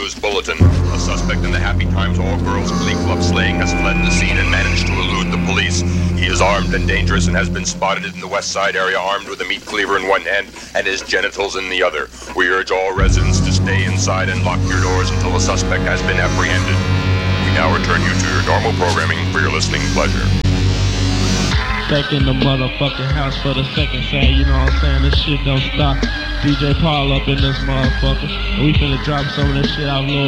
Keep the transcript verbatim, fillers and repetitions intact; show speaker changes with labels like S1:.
S1: news bulletin. A suspect in the Happy Times All-Girls Glee Club slaying has fled the scene and managed to elude the police. He is armed and dangerous and has been spotted in the West Side area armed with a meat cleaver in one hand and his genitals in the other. We urge all residents to stay inside and lock your doors until the suspect has been apprehended. We now return you to your normal programming for your listening pleasure.
S2: Back in the motherfucking house for the second side, you know what I'm saying? This shit don't stop. D J Paul up in this motherfucker. And we finna drop some of this shit out, Lord.